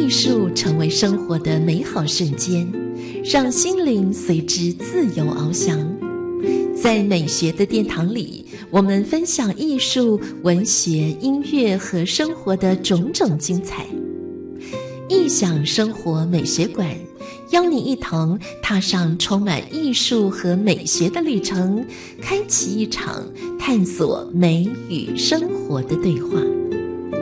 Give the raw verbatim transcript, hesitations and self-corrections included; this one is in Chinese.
艺术成为生活的美好瞬间，让心灵随之自由翱翔。在美学的殿堂里，我们分享艺术、文学、音乐和生活的种种精彩。艺享生活美学馆，邀你一同踏上充满艺术和美学的旅程，开启一场探索美与生活的对话。